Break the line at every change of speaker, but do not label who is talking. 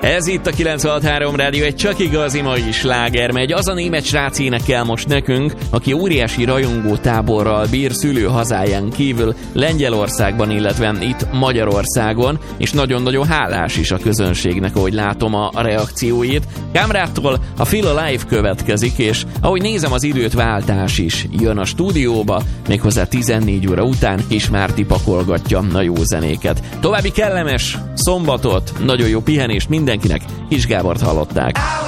Ez itt a 96.3 Rádió, egy csak igazi mai sláger megy. Az a német srác énekel most nekünk, aki óriási rajongó táborral bír szülőhazáján kívül Lengyelországban, illetve itt Magyarországon, és nagyon-nagyon hálás is a közönségnek, ahogy látom a reakcióit. Kámrától a Feel Alive következik, és ahogy nézem az időt, váltás is jön a stúdióba, méghozzá 14 óra után Kis Márti pakolgatja a jó zenéket. További kellemes szombatot, nagyon jó pihenést mindenkinek, Kis Gábort hallották.